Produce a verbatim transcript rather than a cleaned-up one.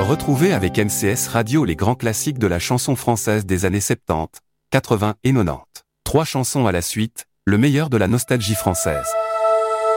retrouver avec M C S Radio les grands classiques de la chanson française des années soixante-dix, quatre-vingts et quatre-vingt-dix. Trois chansons à la suite, le meilleur de la nostalgie française.